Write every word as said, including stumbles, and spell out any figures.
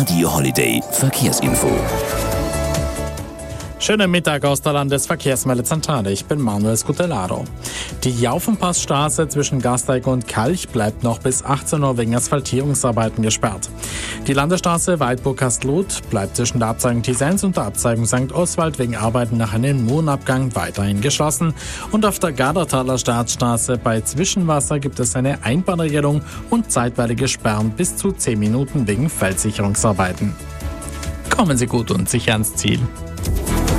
Radio Holiday Verkehrsinfo. Schönen Mittag aus der Landesverkehrsmeldezentrale. Ich bin Manuel Scutellaro. Die Jaufenpassstraße zwischen Gasteig und Kalch bleibt noch bis achtzehn Uhr wegen Asphaltierungsarbeiten gesperrt. Die Landesstraße Weidburg-Kastelruth bleibt zwischen der Abzweigung Tisens und der Abzweigung Sankt Oswald wegen Arbeiten nach einem Murenabgang weiterhin geschlossen. Und auf der Gardertaler Staatsstraße bei Zwischenwasser gibt es eine Einbahnregelung und zeitweilige Sperren bis zu zehn Minuten wegen Feldsicherungsarbeiten. Kommen Sie gut und sicher ans Ziel.